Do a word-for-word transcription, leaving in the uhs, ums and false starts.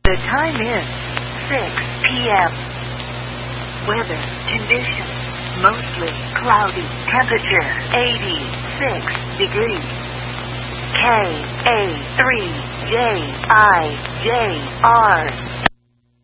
The time is six p m Weather conditions, mostly cloudy. Temperature, eighty-six degrees. K A three J I J R